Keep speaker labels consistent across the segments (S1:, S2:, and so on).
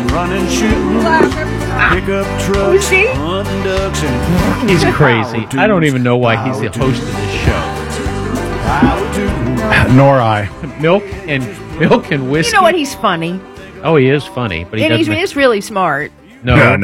S1: running shoes, pickup trucks, hunting ducks, and
S2: He's crazy. I don't even know why he's the host of this show.
S3: Nor I.
S2: Milk and whiskey.
S4: You know what? He's funny.
S2: Oh, he is funny, but
S4: And he's really smart.
S2: No.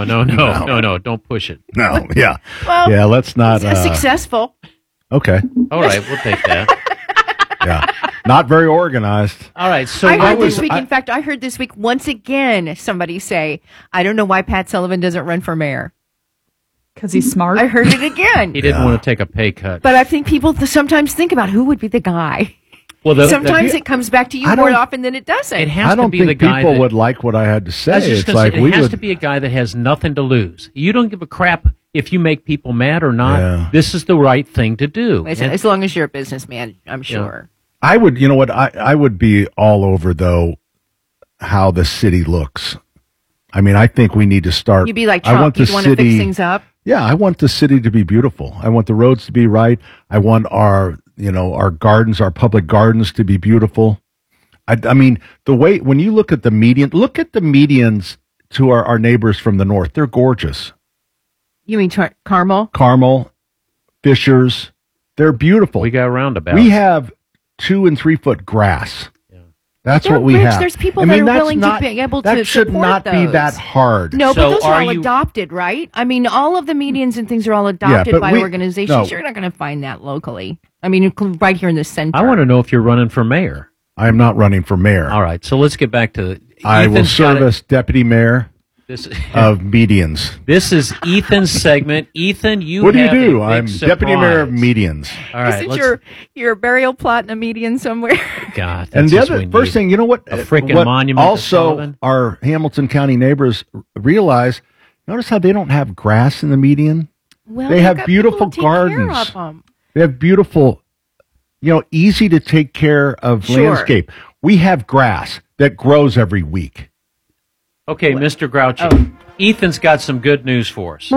S2: Don't push it.
S3: No, yeah.
S4: Well,
S3: yeah, let's not.
S4: Successful.
S3: Okay.
S2: All right, we'll take that.
S3: Yeah. Not very organized.
S2: All right, so
S4: I heard this week, in fact, I heard this week once again somebody say, I don't know why Pat Sullivan doesn't run for mayor.
S5: Because he's smart.
S4: I heard it again.
S2: He didn't want to take a pay cut.
S4: But I think people sometimes think about who would be the guy.
S2: Well,
S4: sometimes it comes back to you more often than it doesn't.
S2: It has
S3: I don't
S2: to be
S3: think
S2: the guy
S3: people
S2: that,
S3: would like what I had to say.
S2: I was just
S3: It's
S2: gonna
S3: like
S2: say, it has to be a guy that has nothing to lose. You don't give a crap if you make people mad or not.
S3: Yeah.
S2: This is the right thing to do.
S4: As long as you're a businessman, I'm sure.
S3: I would, you know what, I would be all over, though, how the city looks. I mean, I think we need to start.
S4: You'd be like
S3: I
S4: Trump.
S3: want the
S4: You'd want to fix things up.
S3: Yeah, I want the city to be beautiful. I want the roads to be right. I want our gardens, our public gardens to be beautiful. I mean, the way, when you look at the medians to our neighbors from the north. They're gorgeous.
S4: You mean Carmel?
S3: Carmel, Fishers, they're beautiful.
S2: We got roundabouts.
S3: We have 2 and 3 foot grass. That's
S4: They're
S3: what we
S4: rich.
S3: have.
S4: There's people that are willing to be able to
S3: That should
S4: support
S3: not be
S4: those.
S3: that hard.
S4: No,
S2: So
S4: but those are
S2: are
S4: all
S2: you-
S4: adopted, right? I mean, all of the medians and things are all adopted
S3: but
S4: by
S3: we-
S4: organizations.
S3: no.
S4: You're not going to find that locally. I mean, right here in the center.
S2: I want to know if you're running for mayor.
S3: I am not running for mayor.
S2: All right, so let's get back to
S3: I will
S2: Ethan's got
S3: serve as deputy mayor
S2: this.
S3: of medians.
S2: This is Ethan's segment. Ethan, you
S3: What do you
S2: have a
S3: do?
S2: big
S3: I'm deputy mayor of
S2: surprise.
S3: medians.
S2: All right,
S4: Isn't your burial plot in a median somewhere?
S2: God, that's
S3: And the
S2: just
S3: other
S2: we
S3: first
S2: need.
S3: thing, you know what?
S2: A frickin'
S3: what
S2: monument to
S3: Also,
S2: Sullivan?
S3: our Hamilton County neighbors realize. Notice how they don't have grass in the median.
S4: Well,
S3: They
S4: they've
S3: have
S4: got
S3: beautiful
S4: people to take care
S3: gardens.
S4: of 'em.
S3: They have beautiful, easy to take care of
S4: Sure.
S3: landscape. We have grass that grows every week.
S2: Okay, Mr. Grouchy.
S4: Oh.
S2: Ethan's got some good news for us.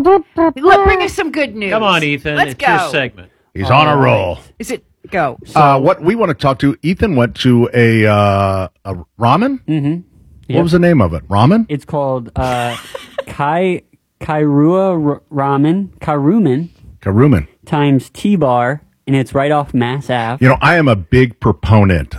S4: Bring us some good news.
S2: Come on, Ethan.
S4: Let's
S2: it's
S4: go.
S2: your segment.
S3: He's on a roll.
S4: Is it go?
S3: What we want to talk to, Ethan went to a ramen?
S6: Mm-hmm.
S3: What was the name of it? Ramen?
S6: It's called Kairua Ramen,
S3: Karuman.
S6: times T-Bar, and it's right off Mass Ave.
S3: I am a big proponent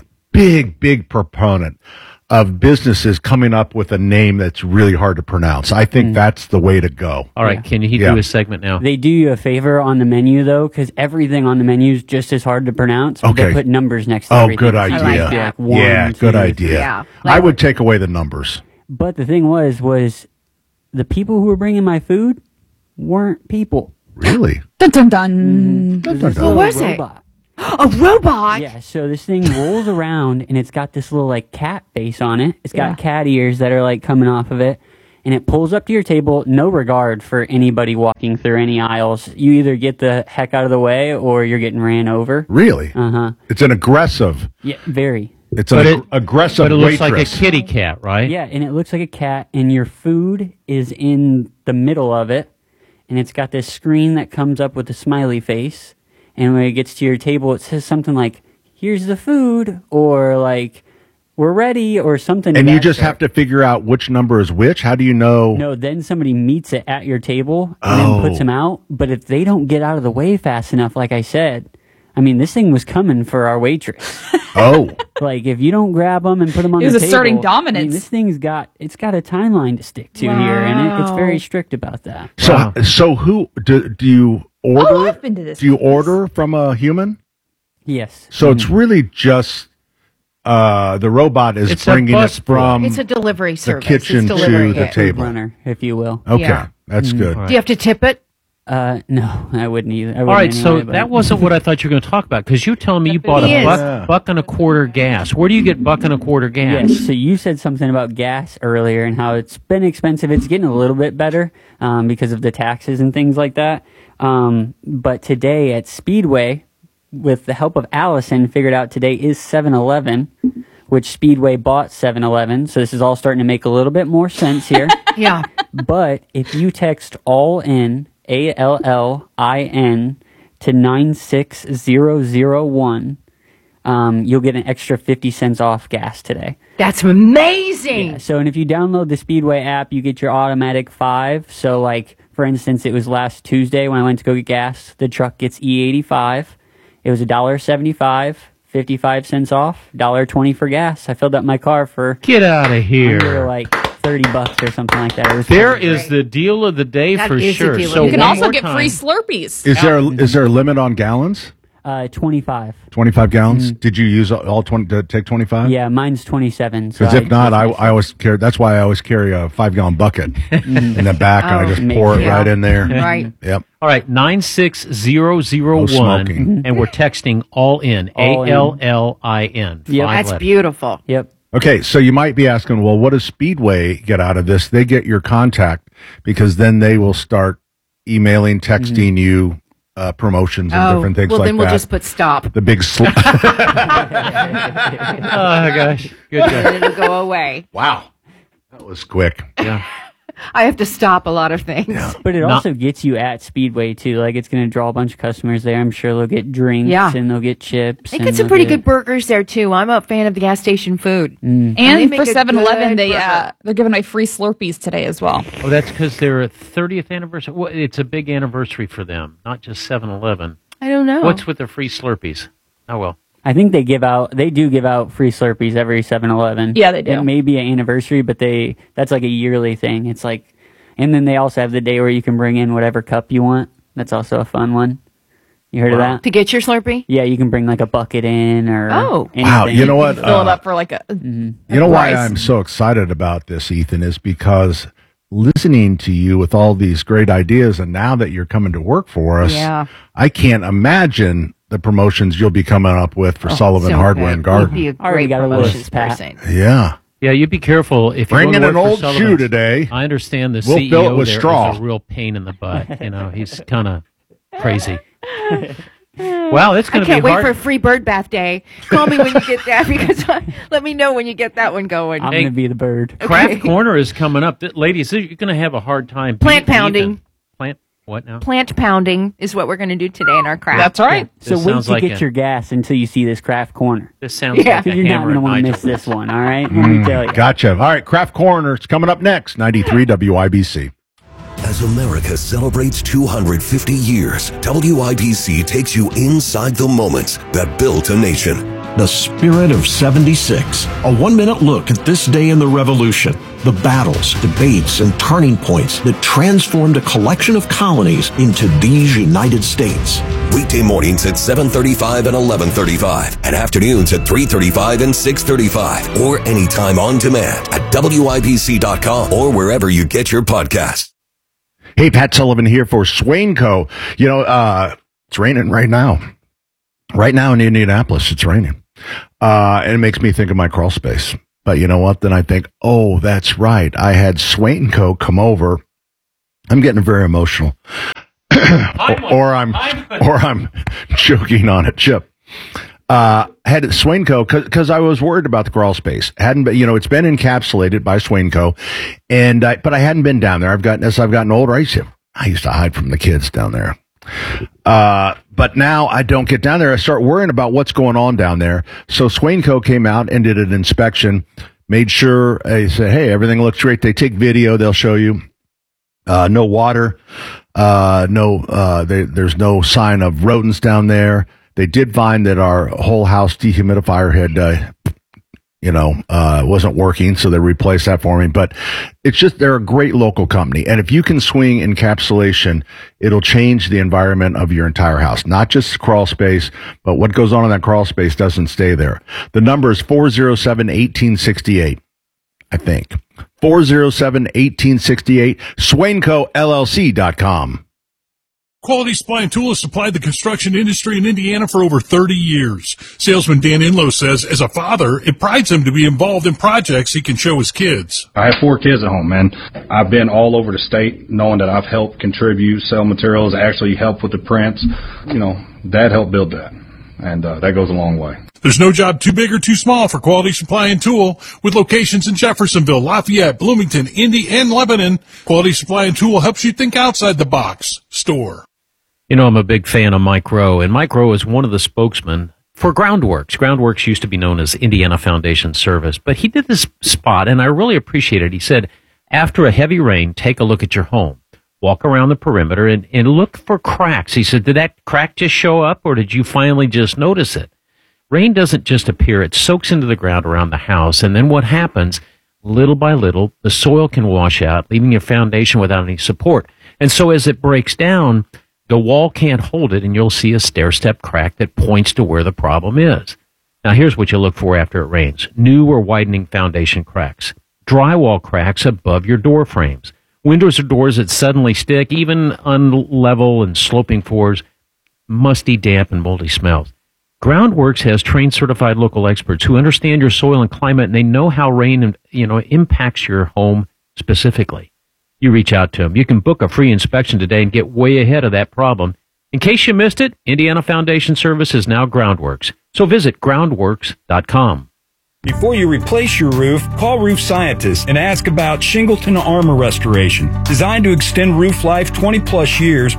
S3: of businesses coming up with a name that's really hard to pronounce. I think that's the way to go.
S2: All right, can he do his segment now?
S6: They do you a favor on the menu, though, because everything on the menu is just as hard to pronounce. But
S3: Okay.
S6: They put numbers next to
S3: Oh,
S6: everything.
S3: good
S6: So you
S3: idea.
S6: have to be like 1,
S3: Yeah,
S6: 2,
S3: good idea.
S4: Yeah.
S3: I would take away the numbers.
S6: But the thing was the people who were bringing my food weren't people.
S3: Really?
S5: Dun dun dun.
S6: It was this
S4: What
S6: little
S4: was it?
S6: robot.
S4: A robot?
S6: Yeah, so this thing rolls around and it's got this little cat face on it. It's got cat ears that are coming off of it. And it pulls up to your table, no regard for anybody walking through any aisles. You either get the heck out of the way or you're getting ran over.
S3: Really?
S6: Uh-huh.
S3: It's an aggressive.
S6: Yeah, very.
S3: It's an aggressive
S2: But it looks like a
S3: waitress.
S2: kitty cat, right?
S6: Yeah, and it looks like a cat, and your food is in the middle of it, and it's got this screen that comes up with a smiley face, and when it gets to your table, it says something like, here's the food, or we're ready, or something.
S3: And you just have to figure out which number is which? How do you know?
S6: No, then somebody meets it at your table and then puts them out, but if they don't get out of the way fast enough, like I said, I mean, this thing was coming for our waitress.
S3: Oh.
S6: If you don't grab them and put them on
S5: It
S6: the
S5: was
S6: table,
S5: asserting
S6: I
S5: dominance.
S6: mean, this thing's got a timeline to stick to here, and it's very strict about that.
S3: So who do you order?
S5: Oh, I've been to this
S3: Do you
S5: place.
S3: order from a human?
S6: Yes.
S3: So it's really just the robot is
S2: It's a
S3: bringing it
S2: bus boy.
S3: from
S4: It's a delivery
S3: the
S4: service.
S3: kitchen
S4: It's delivering
S3: to the
S4: it.
S3: table.
S6: Runner, if you will.
S3: Okay,
S4: Yeah.
S3: that's good.
S4: Do you have to tip it?
S6: No, I wouldn't either.
S2: All right, so that wasn't what I thought you were going to talk about, because you telling me you bought
S4: It
S2: a
S4: is.
S2: buck and a quarter gas. Where do you get buck and a quarter gas?
S6: Yes, so you said something about gas earlier and how it's been expensive. It's getting a little bit better because of the taxes and things like that. But today at Speedway, with the help of Allison, figured out today is 7-Eleven, which Speedway bought 7-Eleven. So this is all starting to make a little bit more sense here.
S4: Yeah.
S6: But if you text all in, ALLIN, to 96001, you'll get an extra 50 cents off gas today.
S4: That's amazing.
S6: Yeah, so, and if you download the Speedway app, you get your automatic 5. So, like, for instance, it was last Tuesday when I went to go get gas. The truck gets E85. It was $1.75, 55 cents off, $1.20 for gas. I filled up my car for
S2: Get out of
S6: under
S2: here.
S6: like $30 or something like that. It was
S2: There
S6: pretty
S2: is
S6: great.
S2: the deal of the day
S4: That
S2: for
S4: is the
S2: sure.
S4: deal of
S2: So
S4: the
S5: You can
S4: day.
S2: one
S5: also
S2: more
S5: get
S2: time.
S5: free Slurpees.
S3: Is there a limit on gallons?
S6: 25.
S3: 25 gallons? Did you use all 20 to take 25?
S6: Yeah, mine's 27. So
S3: Because if not, I always carry. That's why I always carry a 5-gallon bucket in the back, and I just pour it
S6: Yeah.
S3: right in there.
S4: Right.
S3: Yep.
S2: All right, 96001,
S3: smoking.
S2: and we're texting all in,
S6: All in.
S2: ALLIN.
S6: Yep.
S2: Five
S4: That's
S2: letters.
S4: beautiful.
S6: Yep.
S3: Okay, so you might be asking, well, what does Speedway get out of this? They get your contact because then they will start emailing, texting you promotions and different things
S4: well,
S3: like
S4: then we'll
S3: that.
S4: just put stop.
S3: The big
S2: Oh, gosh. Good job.
S4: And it'll go away.
S3: wow, that was quick.
S2: Yeah.
S4: I have to stop a lot of things.
S6: But it
S2: Not-
S6: also gets you at Speedway, too. Like, it's going to draw a bunch of customers there. I'm sure they'll get drinks
S4: Yeah.
S6: and they'll get chips.
S4: They
S6: and
S4: get some
S6: they'll
S4: pretty
S6: get-
S4: good burgers there too. I'm a fan of the gas station food. they
S5: And
S4: make
S5: for
S4: a
S5: 7-Eleven,
S4: good burger.
S5: they're giving away free Slurpees today as well.
S2: Oh, that's because their 30th anniversary. Well, it's a big anniversary for them, not just 7-Eleven.
S4: I don't know.
S2: What's with the free Slurpees? Oh, well.
S6: I think they do give out free Slurpees every 7-Eleven.
S5: Yeah, they do.
S6: It may be an anniversary, but that's like a yearly thing. It's like, and then they also have the day where you can bring in whatever cup you want. That's also a fun one. You heard of that?
S4: to get your Slurpee?
S6: Yeah, you can bring like a bucket in or
S4: Oh.
S6: anything.
S3: Wow, you know what?
S5: Fill it up for like a.
S3: You know why
S5: price.
S3: I'm so excited about this, Ethan, is because listening to you with all these great ideas, and now that you're coming to work for us,
S4: Yeah.
S3: I can't imagine the promotions you'll be coming up with for Sullivan
S4: So
S3: Hardware
S4: good.
S3: and Garden.
S4: You'd be a
S6: Already
S4: great
S6: got a
S4: promotions
S6: list, Pat.
S4: person.
S3: Yeah.
S2: Yeah, you be careful. If you
S3: Bring
S2: go to
S3: in
S2: work
S3: an
S2: for
S3: old
S2: Sullivan's.
S3: shoe today.
S2: I understand the
S3: We'll
S2: CEO
S3: fill it with
S2: there
S3: straw.
S2: is a real pain in the butt. You know, he's kind of crazy. Wow, that's
S4: I
S2: going to be
S4: can't wait
S2: hard.
S4: for free bird bath day. Call me when you get that because let me know when you get that one going.
S6: I'm
S2: Hey.
S6: going to be the bird.
S2: Craft
S4: Okay.
S2: Corner is coming up. Ladies, you're going to have a hard time.
S4: Plant
S2: beating
S4: pounding.
S2: Ethan. Plant what now?
S4: Plant pounding is what we're going to do today in our craft.
S5: That's right.
S6: So
S2: This
S6: wait
S2: sounds
S6: to
S2: like
S6: get your gas until you see this craft corner.
S2: This sounds
S4: Yeah.
S2: like a
S6: Because you're not
S2: hammer
S6: going to
S2: and
S6: want to
S2: Nigel.
S6: miss this one, all right? Let me tell you.
S3: Gotcha. All right, Craft Corner is coming up next, 93 WIBC.
S7: As America celebrates 250 years, WIBC takes you inside the moments that built a nation.
S8: The Spirit of 76. A 1-minute look at this day in the Revolution. The battles, debates, and turning points that transformed a collection of colonies into these United States.
S7: Weekday mornings at 7:35 and 11:35, and afternoons at 3:35 and 6:35, or anytime on demand at WIBC.com or wherever you get your podcasts.
S3: Hey, Pat Sullivan here for Swain Co. You know, it's raining right now. Right now in Indianapolis, it's raining. And it makes me think of my crawl space. But you know what? Then I think, oh, that's right. I had Swain Co. come over. I'm getting very emotional. or I'm choking on a chip. I had Swainco because I was worried about the crawl space. Hadn't been, it's been encapsulated by Swainco, but I hadn't been down there. As I've gotten older, I used to hide from the kids down there. But now I don't get down there. I start worrying about what's going on down there. So Swainco came out and did an inspection, made sure they said, hey, everything looks great. They take video. They'll show you, no water, there's no sign of rodents down there. They did find that our whole house dehumidifier had, wasn't working, so they replaced that for me. But it's just, they're a great local company. And if you can swing encapsulation, it'll change the environment of your entire house. Not just crawl space, but what goes on in that crawl space doesn't stay there. The number is 407-1868, I think. 407-1868, SwaincoLLC.com.
S9: Quality Supply and Tool has supplied the construction industry in Indiana for over 30 years. Salesman Dan Inlow says, as a father, it prides him to be involved in projects he can show his kids.
S10: I have 4 kids at home, man. I've been all over the state knowing that I've helped contribute, sell materials, actually help with the prints. Dad helped build that, and that goes a long way.
S9: There's no job too big or too small for Quality Supply and Tool. With locations in Jeffersonville, Lafayette, Bloomington, Indy, and Lebanon, Quality Supply and Tool helps you think outside the box. Store.
S2: I'm a big fan of Mike Rowe, and Mike Rowe is one of the spokesmen for Groundworks. Groundworks used to be known as Indiana Foundation Service, but he did this spot, and I really appreciate it. He said, after a heavy rain, take a look at your home. Walk around the perimeter and look for cracks. He said, did that crack just show up, or did you finally just notice it? Rain doesn't just appear. It soaks into the ground around the house, and then what happens, little by little, the soil can wash out, leaving your foundation without any support. And so as it breaks down, the wall can't hold it, and you'll see a stair-step crack that points to where the problem is. Now, here's what you look for after it rains. New or widening foundation cracks. Drywall cracks above your door frames. Windows or doors that suddenly stick, even unlevel and sloping floors, musty, damp, and moldy smells. Groundworks has trained certified local experts who understand your soil and climate, and they know how rain, impacts your home specifically. You reach out to them. You can book a free inspection today and get way ahead of that problem. In case you missed it, Indiana Foundation Service is now Groundworks. So visit groundworks.com.
S11: Before you replace your roof, call Roof Scientists and ask about Shingleton Armor Restoration. Designed to extend roof life 20 plus years,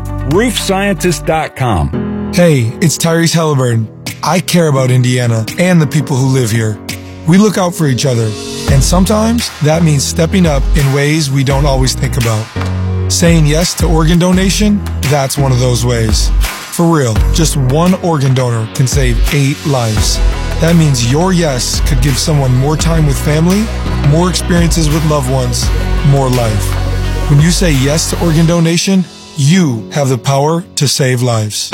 S11: roofscientist.com.
S12: Hey, it's Tyrese Halliburton. I care about Indiana and the people who live here. We look out for each other, and sometimes that means stepping up in ways we don't always think about. Saying yes to organ donation, that's one of those ways. For real, just one organ donor can save 8 lives. That means your yes could give someone more time with family, more experiences with loved ones, more life. When you say yes to organ donation, you have the power to save lives.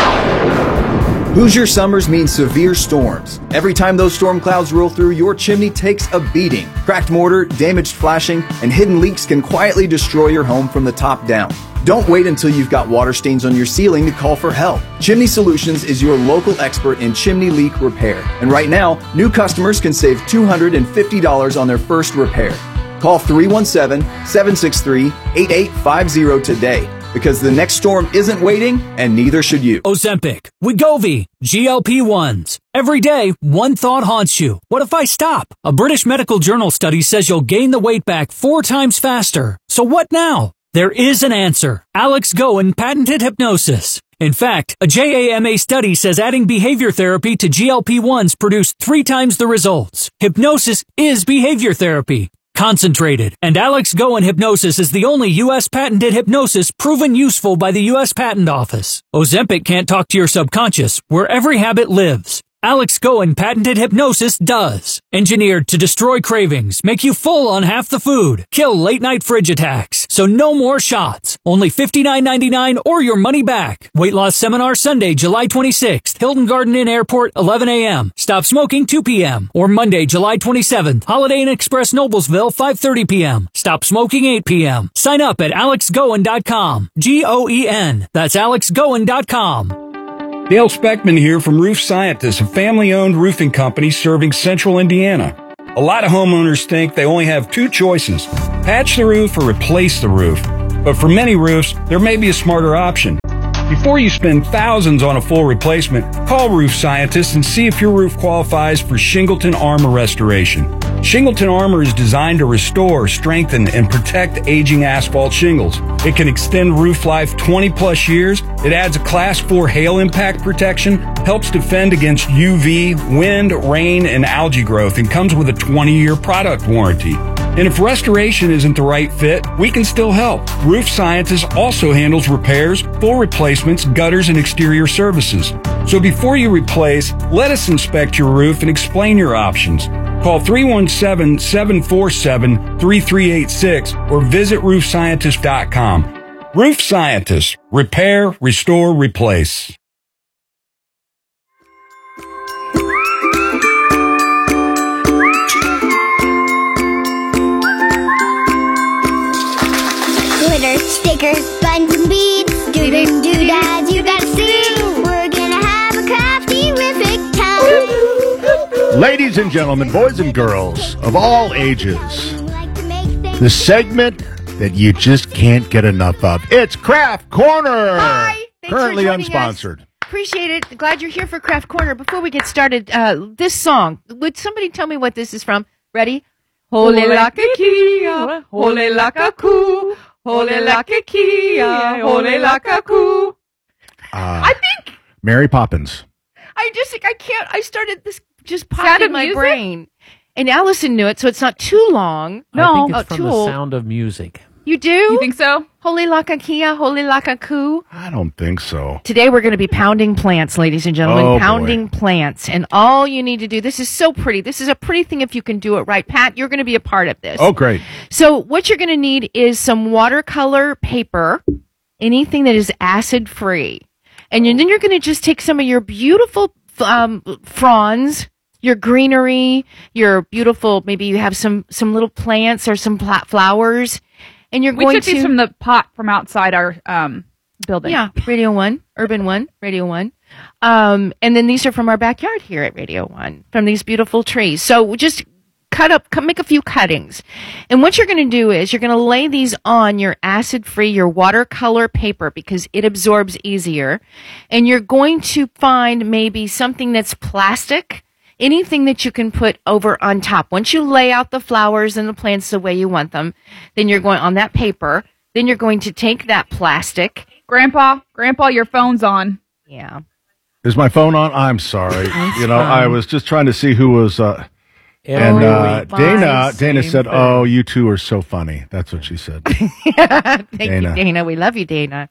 S13: Hoosier summers mean severe storms. Every time those storm clouds roll through, your chimney takes a beating. Cracked mortar, damaged flashing, and hidden leaks can quietly destroy your home from the top down. Don't wait until you've got water stains on your ceiling to call for help. Chimney Solutions is your local expert in chimney leak repair. And right now, new customers can save $250 on their first repair. Call 317-763-8850 today, because the next storm isn't waiting, and neither should you.
S14: Ozempic, Wegovy, GLP-1s. Every day, one thought haunts you. What if I stop? A British medical journal study says you'll gain the weight back 4 times faster. So what now? There is an answer. Alex Goen patented hypnosis. In fact, a JAMA study says adding behavior therapy to GLP-1s produced 3 times the results. Hypnosis is behavior therapy. Concentrated. And Alex Goen Hypnosis is the only U.S. patented hypnosis proven useful by the U.S. Patent Office. Ozempic can't talk to your subconscious, where every habit lives. Alex Goen patented hypnosis does. Engineered to destroy cravings, make you full on half the food, kill late-night fridge attacks. So no more shots. Only $59.99 or your money back. Weight loss seminar Sunday, July 26th. Hilton Garden Inn Airport, 11 a.m. Stop smoking, 2 p.m. Or Monday, July 27th. Holiday Inn Express Noblesville, 5:30 p.m. Stop smoking, 8 p.m. Sign up at alexgoen.com. Goen. That's alexgoen.com.
S11: Dale Speckman here from Roof Scientists, a family-owned roofing company serving central Indiana. A lot of homeowners think they only have 2 choices, patch the roof or replace the roof. But for many roofs, there may be a smarter option. Before you spend thousands on a full replacement, call Roof Scientists and see if your roof qualifies for Shingleton Armor Restoration. Shingleton Armor is designed to restore, strengthen, and protect aging asphalt shingles. It can extend roof life 20 plus years. It adds a Class 4 hail impact protection, helps defend against UV, wind, rain, and algae growth, and comes with a 20-year product warranty. And if restoration isn't the right fit, we can still help. Roof Scientists also handles repairs, full replacements, gutters, and exterior services. So before you replace, let us inspect your roof and explain your options. Call 317-747-3386 or visit roofscientist.com. Roof Scientists. Repair, restore, replace.
S15: Glitter, stickers, buttons, and beads, doodads, you gotta see. We're gonna have a crafty-rific time.
S3: Ladies and gentlemen, boys and girls of all ages, the segment that you just can't get enough of. It's Craft Corner.
S4: Hi. Thanks
S3: Currently
S4: for joining
S3: unsponsored.
S4: us. Appreciate it. Glad you're here for Craft Corner. Before we get started, this song, would somebody tell me what this is from? Ready? Hole la kia, hole la kaku, hole la kia, hole la kaku. I think
S3: Mary Poppins.
S4: I can't. I started this just
S16: Sound
S4: popped
S16: of
S4: in my
S16: music?
S4: brain. And Allison knew it, so it's not too long.
S2: I think it's
S4: Oh,
S2: from
S4: too
S2: the
S4: old.
S2: Sound of Music.
S4: You do?
S16: You think so?
S4: Holy Lakakia, Holy Lakaku.
S3: I don't think so.
S4: Today we're going to be pounding plants, ladies and gentlemen.
S3: Oh, boy.
S4: Pounding plants. And all you need to do, this is so pretty. This is a pretty thing if you can do it right. Pat, you're going to be a part of this.
S3: Oh, great.
S4: So what you're going to need is some watercolor paper, anything that is acid free. And then you're going to just take some of your beautiful fronds, your greenery, your beautiful, maybe you have some little plants or some flowers. And you're
S16: We
S4: going
S16: took
S4: to
S16: these from the pot from outside our building.
S4: Yeah, Radio 1, Urban 1, Radio 1. And then these are from our backyard here at Radio 1, from these beautiful trees. So just make a few cuttings. And what you're going to do is you're going to lay these on your acid-free, your watercolor paper, because it absorbs easier. And you're going to find maybe something that's plastic, anything that you can put over on top. Once you lay out the flowers and the plants the way you want them, then you're going on that paper. Then you're going to take that plastic.
S16: Grandpa, your phone's on.
S4: Yeah.
S3: Is my phone on? I'm sorry. I was just trying to see who was. Dana said, "Oh, you two are so funny." That's what she said.
S4: Thank you, Dana. We love you, Dana.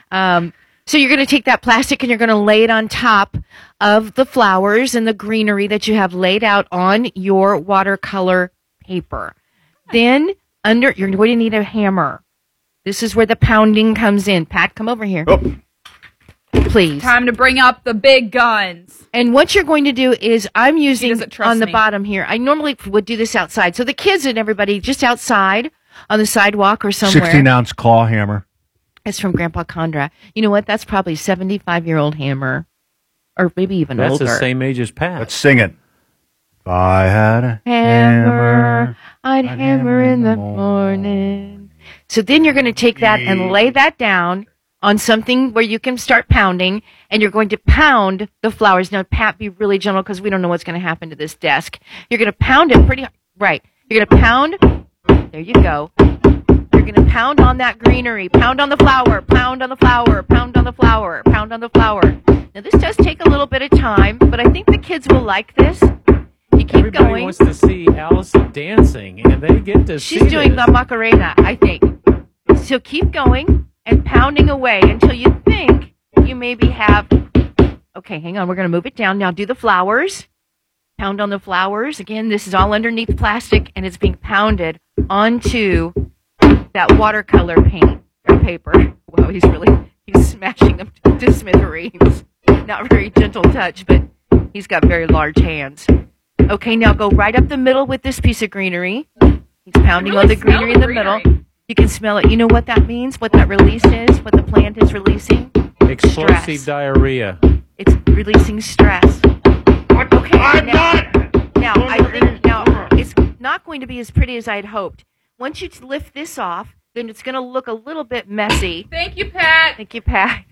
S4: So you're going to take that plastic and you're going to lay it on top of the flowers and the greenery that you have laid out on your watercolor paper. Then you're going to need a hammer. This is where the pounding comes in. Pat, come over here.
S3: Oh.
S4: Please.
S16: Time to bring up the big guns.
S4: And what you're going to do is I'm using
S16: doesn't trust
S4: on the
S16: me.
S4: bottom here. I normally would do this outside. So the kids and everybody just outside on the sidewalk or somewhere.
S3: 16-ounce claw hammer.
S4: It's from Grandpa Condra. You know what? That's probably a 75-year-old hammer. Or maybe even
S2: That's
S4: older.
S2: the same age as Pat.
S3: Let's sing it. If I had a
S4: Hammer, I'd hammer in the morning. So then you're going to take that and lay that down on something where you can start pounding, and you're going to pound the flowers. Now, Pat, be really gentle because we don't know what's going to happen to this desk. You're going to pound it pretty hard. Right. You're going to pound. There you go. You're going to pound on that greenery. Pound on the flower. Pound on the flower. Pound on the flower. Pound on the flower. Now, this does take a little bit of time, but I think the kids will like this. You keep
S2: Everybody
S4: going.
S2: wants to see Allison dancing, and they get to see
S4: She's doing
S2: this.
S4: the Macarena, I think. So keep going and pounding away until you think you maybe have... Okay, hang on. We're going to move it down. Now do the flowers. Pound on the flowers. Again, this is all underneath plastic, and it's being pounded onto that watercolor paint or paper. Wow, he's smashing them to smithereens. Not very gentle touch, but he's got very large hands. Okay, now go right up the middle with this piece of greenery. He's pounding on the greenery in the middle. You can smell it. You know what that means? What that release is? What the plant is releasing?
S2: Explosive
S4: Stress.
S2: diarrhea.
S4: It's releasing stress. Okay, now it's not going to be as pretty as I'd hoped. Once you lift this off, then it's going to look a little bit messy.
S16: Thank you, Pat.
S4: Thank you, Pat.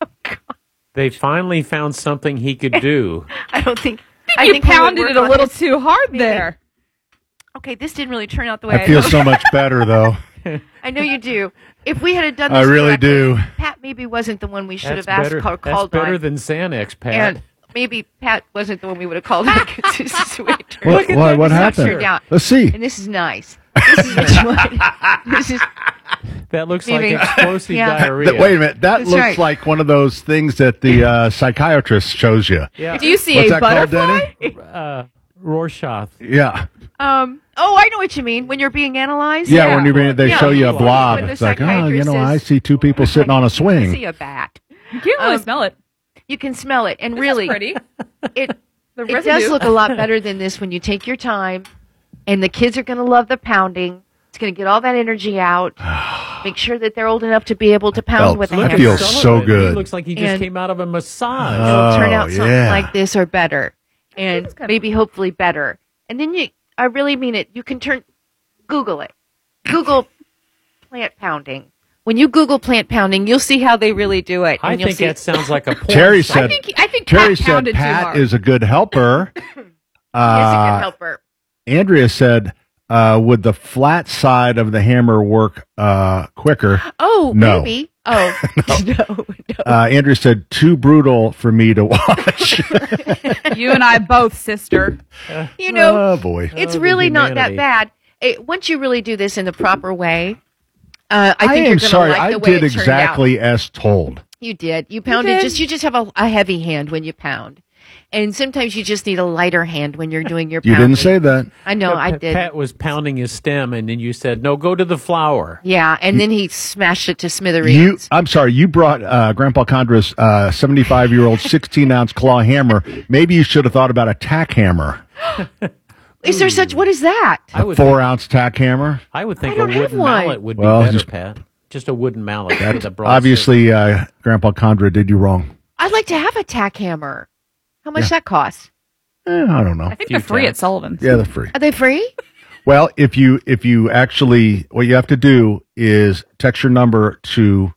S2: They finally found something he could do.
S4: I don't think...
S16: You
S4: think we would
S16: pounded
S4: work
S16: it a
S4: on
S16: little
S4: this.
S16: too hard
S4: Maybe.
S16: there.
S4: Okay, this didn't really turn out the way
S3: I feel
S4: hoped.
S3: so much better, though.
S4: I know you do. If we had done this
S3: I really
S4: correctly,
S3: do.
S4: Pat maybe wasn't the one we should
S2: That's
S4: have asked
S2: better,
S4: called
S2: that's better
S4: on.
S2: than Xanax, Pat.
S4: And maybe Pat wasn't the one we would have called on because this is the way it turned
S3: What-
S4: out.
S3: why? What
S4: This is
S3: happened?
S4: turned out.
S3: Let's see.
S4: And this is nice. This is this is
S2: That looks
S4: Maybe.
S2: like explosive
S4: Yeah.
S2: diarrhea.
S3: Wait a minute. That
S4: That's
S3: looks
S4: right.
S3: like one of those things that the psychiatrist shows you.
S2: Yeah.
S16: Do you see
S3: What's
S16: a
S3: that called,
S16: butterfly?
S2: Rorschach.
S3: Yeah.
S4: Oh, I know what you mean. When you're being analyzed?
S3: Yeah, when they
S4: Yeah.
S3: show you a blob.
S4: When the
S3: It's like, oh,
S4: psychiatrist
S3: I
S4: says-
S3: see two people sitting on a
S4: I see
S3: swing.
S4: a bat.
S16: You can't really smell it.
S4: You can smell it. And
S16: This
S4: really,
S16: is pretty.
S4: it
S16: The
S4: it does
S16: residue.
S4: look a lot better than this when you take your time. And the kids are going to love the pounding. It's going to get all that energy out. Make sure that they're old enough to be able to pound with a
S3: that
S4: hammer.
S3: feels
S2: Some of
S3: so
S2: it,
S3: good.
S2: He looks like he just
S4: And-
S2: came out of a massage.
S4: It'll turn out something
S3: yeah.
S4: like this or better. And maybe hopefully better. And then I really mean it. You can Google it. Google plant pounding. When you Google plant pounding, you'll see how they really do it.
S2: I
S4: and you'll
S2: think
S4: see,
S2: that sounds like a porn
S3: Terry
S2: site.
S3: said.
S16: I think
S3: Terry
S16: Pat
S3: said
S16: pounded too
S3: Pat
S16: hard.
S3: is a good helper.
S4: He is a good helper.
S3: Andrea said, would the flat side of the hammer work quicker?
S4: Oh,
S3: no.
S4: maybe. Oh, no.
S3: Andrew said, too brutal for me to watch.
S16: You and I both, sister.
S4: You know,
S3: oh, boy.
S4: it's
S2: Oh, the
S4: really not that
S2: humanity.
S4: bad. Once you really do this in the proper way, I think
S3: I
S4: you're
S3: am
S4: going to
S3: sorry.
S4: like
S3: I
S4: the way
S3: did
S4: it turned
S3: exactly
S4: out.
S3: as told.
S4: You did. You pounded. You just have a heavy hand when you pound, and sometimes you just need a lighter hand when you're doing your
S3: You
S4: pounding.
S3: didn't say that.
S4: I know. I did.
S2: Pat was pounding his stem, and then you said, no, go to the flour.
S4: Yeah, and then he smashed it to smithereens.
S3: I'm sorry. You brought Grandpa Condra's 75-year-old 16-ounce claw hammer. Maybe you should have thought about a tack hammer.
S4: Is there such? What is that?
S2: I
S3: A
S2: would
S3: 4-ounce tack hammer.
S2: I would think
S4: I
S2: a
S4: don't have
S2: wooden
S4: one.
S2: mallet would be
S3: Well,
S2: better,
S3: just-
S2: Pat. Just a wooden mallet. with
S3: That's
S2: a broad
S3: obviously, Grandpa Condra did you wrong.
S4: I'd like to have a tack hammer. How much that cost?
S3: I don't know.
S16: I think they're free at Sullivan's.
S3: Yeah, they're free.
S4: Are they free?
S3: Well, if you actually, what you have to do is text your number to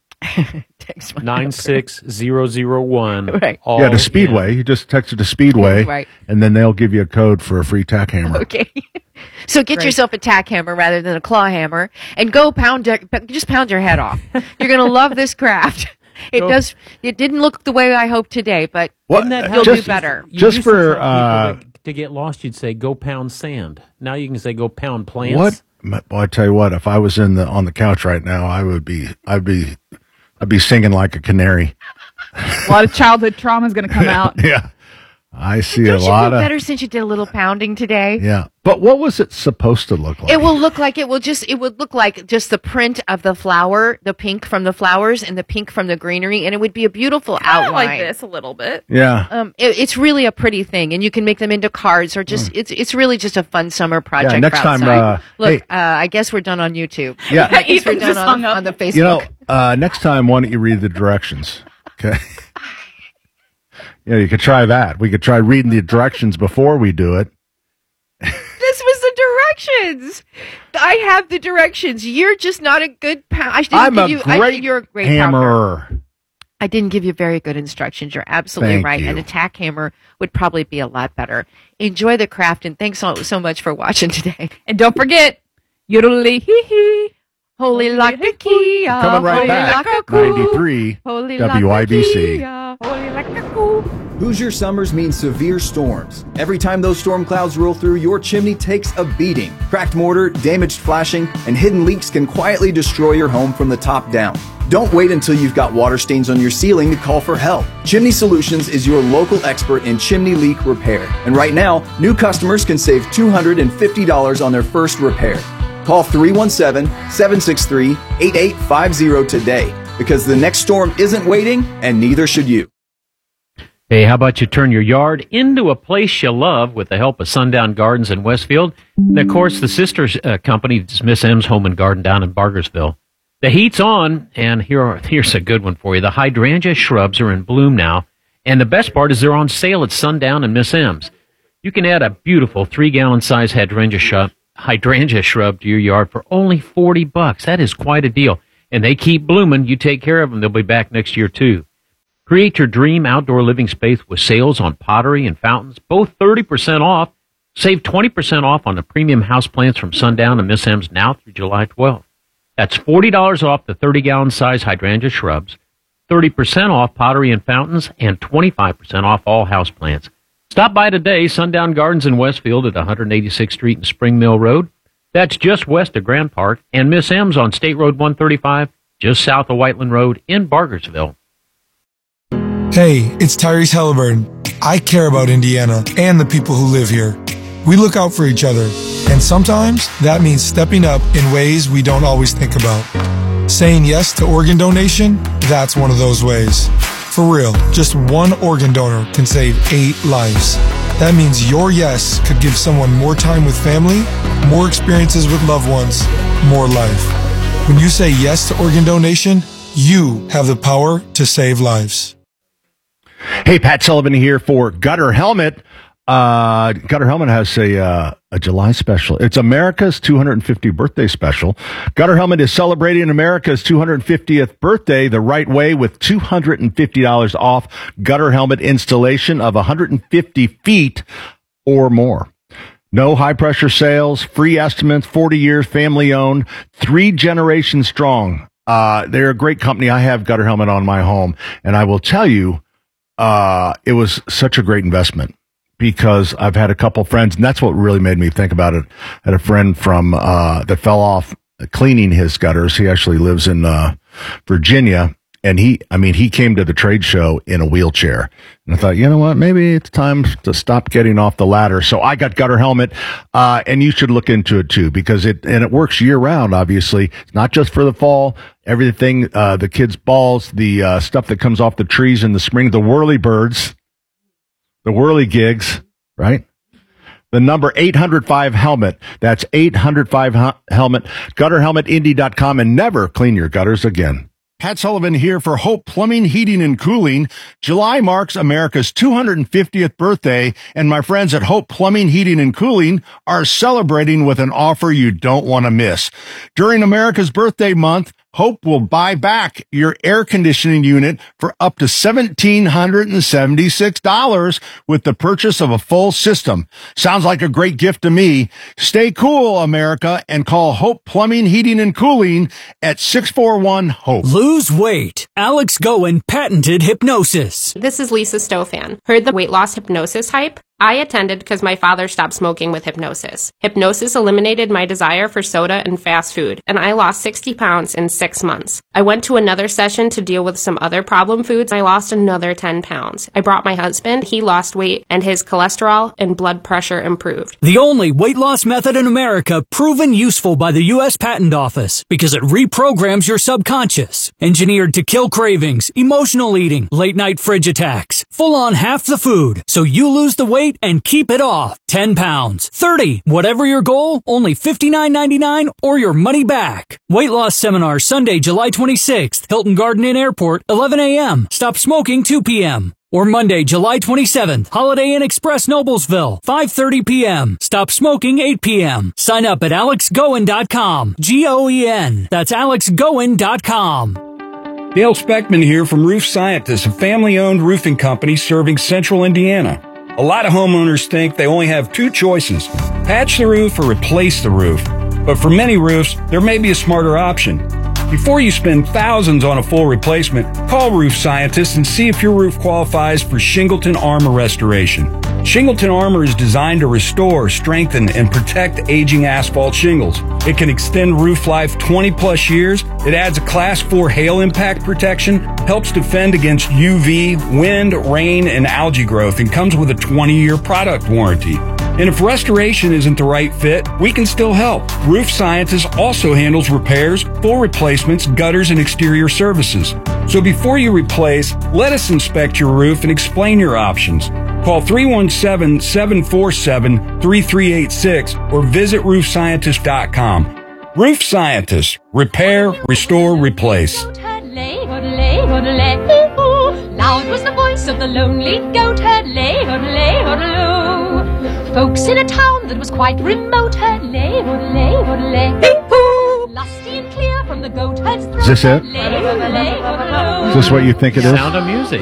S2: 96001.
S4: Right.
S3: yeah, to Speedway. You just text it to Speedway,
S4: Right.
S3: and then they'll give you a code for a free tack hammer.
S4: Okay. So get yourself a tack hammer rather than a claw hammer, and go just pound your head off. You're gonna love this craft. It didn't look the way I hoped today, but
S3: What?
S4: you'll do better.
S2: You
S3: Just
S2: used to
S3: for,
S2: tell people to get lost, you'd say go pound sand. Now you can say go pound plants.
S3: What? Well, I tell you what, if I was on the couch right now, I'd be singing like a canary.
S16: A lot of childhood trauma is going to come out.
S3: Yeah, I see
S4: Don't
S3: a
S4: you
S3: lot
S4: feel
S3: of.
S4: better since you did a little pounding today?
S3: Yeah, but what was it supposed to look like?
S4: It will look like it would look like just the print of the flower, the pink from the flowers and the pink from the greenery, and it would be a beautiful
S16: I
S4: outline.
S16: like this a little bit.
S3: Yeah.
S4: It's really a pretty thing, and you can make them into cards or just it's really just a fun summer project.
S3: next
S4: for
S3: time,
S4: outside. Look,
S3: hey.
S4: I guess we're done on YouTube.
S3: Yeah.
S4: I guess we're
S16: Ethan
S4: done
S16: just hung up.
S4: on the Facebook.
S3: You know, next time, why don't you read the directions? Okay. Yeah, you could try that. We could try reading the directions before we do it.
S4: This was the directions. I have the directions. You're just not a good pound. You're a great pounder.
S3: hammerer.
S4: I didn't give you very good instructions. You're absolutely
S3: Thank
S4: right.
S3: you.
S4: An attack hammer would probably be a lot better. Enjoy the craft, and thanks so much for watching today.
S16: And don't forget, yodelly hee hee.
S4: Holy Lakakia.
S3: Coming right back. 93 WIBC.
S13: Hoosier summers mean severe storms. Every time those storm clouds roll through, your chimney takes a beating. Cracked mortar, damaged flashing, and hidden leaks can quietly destroy your home from the top down. Don't wait until you've got water stains on your ceiling to call for help. Chimney Solutions is your local expert in chimney leak repair. And right now, new customers can save $250 on their first repair. Call 317-763-8850 today, because the next storm isn't waiting, and neither should you.
S2: Hey, how about you turn your yard into a place you love with the help of Sundown Gardens in Westfield? And, of course, the sister company is Miss M's Home and Garden down in Bargersville. The heat's on, and here's a good one for you. The hydrangea shrubs are in bloom now, and the best part is they're on sale at Sundown and Miss M's. You can add a beautiful 3-gallon size hydrangea shrub to your yard for only $40. That is quite a deal. And they keep blooming. You take care of them. They'll be back next year, too. Create your dream outdoor living space with sales on pottery and fountains, both 30% off. Save 20% off on the premium houseplants from Sundown and Miss M's now through July 12th. That's $40 off the 30-gallon size hydrangea shrubs, 30% off pottery and fountains, and 25% off all houseplants. Stop by today, Sundown Gardens in Westfield at 186th Street and Spring Mill Road. That's just west of Grand Park, and Miss M's on State Road 135, just south of Whiteland Road in Bargersville.
S12: Hey, it's Tyrese Halliburton. I care about Indiana and the people who live here. We look out for each other, and sometimes that means stepping up in ways we don't always think about. Saying yes to organ donation, that's one of those ways. For real, just one organ donor can save 8 lives. That means your yes could give someone more time with family, more experiences with loved ones, more life. When you say yes to organ donation, you have the power to save lives.
S3: Hey, Pat Sullivan here for Gutter Helmet. Gutter Helmet has a July special. It's America's 250th birthday special. Gutter Helmet is celebrating America's 250th birthday the right way with $250 off gutter helmet installation of 150 feet or more. No high-pressure sales, free estimates, 40 years, family-owned, 3 generations strong. They're a great company. I have Gutter Helmet on my home, and I will tell you, it was such a great investment because I've had a couple friends, and that's what really made me think about it. I had a friend from that fell off cleaning his gutters. He actually lives in Virginia. And he came to the trade show in a wheelchair. And I thought, you know what, maybe it's time to stop getting off the ladder. So I got Gutter Helmet, and you should look into it too, because it works year round, obviously. It's not just for the fall. Everything, the kids' balls, the stuff that comes off the trees in the spring, the whirly birds, the whirly gigs, right? The number 805 helmet. That's 805 helmet, gutterhelmetindy.com, and never clean your gutters again. Pat Sullivan here for Hope Plumbing, Heating, and Cooling. July marks America's 250th birthday, and my friends at Hope Plumbing, Heating, and Cooling are celebrating with an offer you don't want to miss. During America's birthday month, Hope will buy back your air conditioning unit for up to $1,776 with the purchase of a full system. Sounds like a great gift to me. Stay cool, America, and call Hope Plumbing, Heating, and Cooling at 641-HOPE.
S14: Lose weight. Alex Goen patented hypnosis.
S17: This is Lisa Stofan. Heard the weight loss hypnosis hype? I attended because my father stopped smoking with hypnosis. Hypnosis eliminated my desire for soda and fast food, and I lost 60 pounds in 6 months. I went to another session to deal with some other problem foods. I lost another 10 pounds. I brought my husband. He lost weight, and his cholesterol and blood pressure improved.
S14: The only weight loss method in America proven useful by the U.S. Patent Office because it reprograms your subconscious. Engineered to kill cravings, emotional eating, late night fridge attacks, full on half the food, so you lose the weight and keep it off. 10 pounds, 30, whatever your goal, only $59.99 or your money back. Weight loss seminar Sunday, July 26th, Hilton Garden Inn Airport, 11 a.m. Stop smoking 2 p.m. Or Monday, July 27th, Holiday Inn Express Noblesville, 5:30 p.m. Stop smoking 8 p.m. Sign up at alexgoen.com. Goen. That's alexgoen.com.
S11: Dale Speckman here from Roof Scientists, a family-owned roofing company serving central Indiana. A lot of homeowners think they only have 2 choices, patch the roof or replace the roof. But for many roofs, there may be a smarter option. Before you spend thousands on a full replacement, call Roof Scientists and see if your roof qualifies for Shingleton Armor Restoration. Shingleton Armor is designed to restore, strengthen, and protect aging asphalt shingles. It can extend roof life 20 plus years. It adds a Class 4 hail impact protection, helps defend against UV, wind, rain, and algae growth, and comes with a 20-year product warranty. And if restoration isn't the right fit, we can still help. Roof Scientists also handles repairs, full replacements, gutters, and exterior services. So before you replace, let us inspect your roof and explain your options. Call 317-747-3386 or visit roofscientist.com. Roof Scientists. Repair, restore, replace.
S18: Loud was the voice of the lonely goat herd, lay, hodelay, hodeloo. Folks in a town that was quite remote heard, lay, hodelay, hodelay, hoo. Lusty and clear from the goat herd's throat.
S3: Is this it?
S18: Lay, hodelay, hodeloo.
S3: Is this what you think it is?
S2: Sound of Music.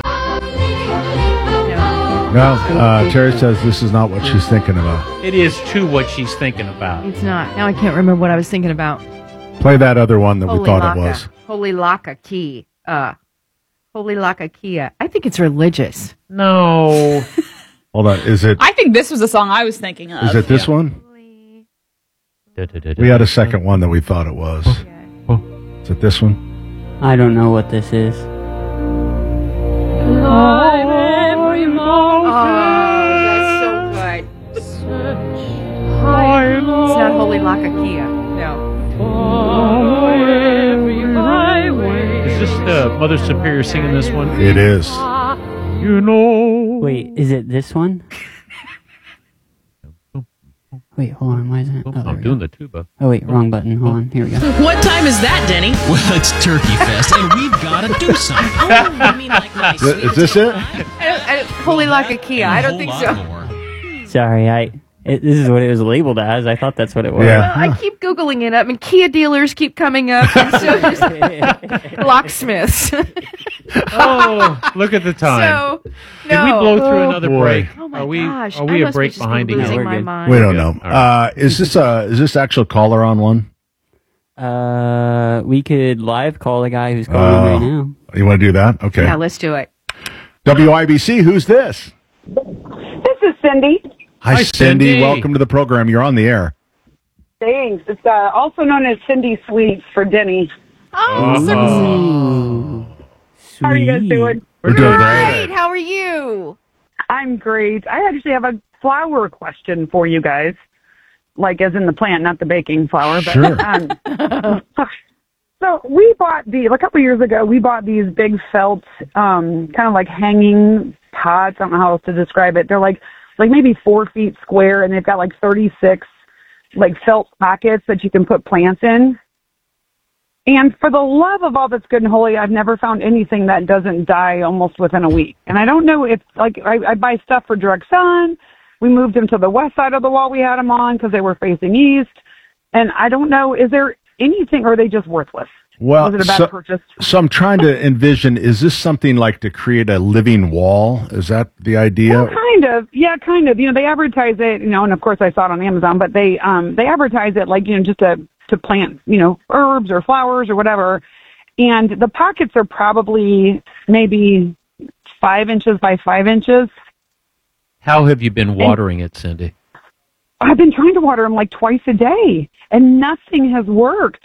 S3: No, Terry says this is not what she's thinking about.
S2: It is too what she's thinking about.
S4: It's not. Now I can't remember what I was thinking about.
S3: Play that other one that we thought it was.
S4: Holy Laka Key. Holy Laka Kia. I think it's religious.
S2: No.
S3: Hold on. Is it?
S16: I think this was the song I was thinking of.
S3: Is it this one? We had a second one that we thought it was. Is it this one?
S6: I don't know what this is.
S4: That's so good. It's not Holy Laka Kia. No.
S2: Is this the Mother Superior singing this one?
S3: It is.
S2: You know.
S6: Wait, is it this one? Wait, hold on. Why is it?
S2: I'm doing the tuba.
S6: Oh, wait, wrong button. Hold on. Here we go.
S19: What time is that, Denny? Well, it's Turkey Fest, and we've got to do something. Oh, I mean, like my
S3: Is this it?
S4: Holy Laka Kia. I don't think so.
S6: Sorry, This is what it was labeled as. I thought that's what it was.
S3: Yeah.
S4: Well, I keep Googling it up, and Kia dealers keep coming up, and so does locksmiths.
S2: Oh, look at the time.
S4: So,
S2: Did we blow through another
S3: boy.
S2: break?
S4: Oh my
S2: are we,
S4: gosh,
S2: Are we
S4: I
S2: a break
S4: must be
S2: behind
S4: just
S2: again?
S4: losing my mind.
S3: We don't know.
S2: All right.
S3: Is this actual caller on one?
S6: We could live call the guy who's calling right now.
S3: You want to do that? Okay.
S4: Yeah, let's do it.
S3: WIBC, who's this?
S20: This is Cindy.
S3: Hi, Cindy. Welcome to the program. You're on the air.
S20: Thanks. It's also known as Cindy Sweets for Denny.
S4: Oh,
S20: How are you guys doing?
S3: We're doing
S4: great. How are you?
S20: I'm great. I actually have a flour question for you guys, like as in the plant, not the baking flour. But,
S3: Sure.
S20: So we bought a couple years ago, we bought these big felt, kind of like hanging pots. I don't know how else to describe it. They're like maybe 4 feet square, and they've got like 36 like felt pockets that you can put plants in. And for the love of all that's good and holy, I've never found anything that doesn't die almost within a week. And I don't know if, like, I buy stuff for direct sun. We moved them to the west side of the wall we had them on because they were facing east. And I don't know, is there anything, or are they just worthless?
S3: Well,
S20: Was it a bad purchase?
S3: So I'm trying to envision, is this something like to create a living wall? Is that the idea?
S20: Well, kind of. Yeah, kind of. You know, they advertise it, and of course I saw it on Amazon, but they advertise it like, just to plant, herbs or flowers or whatever. And the pockets are probably maybe 5 inches by 5 inches.
S2: How have you been watering it, Cindy?
S20: I've been trying to water them like twice a day, and nothing has worked.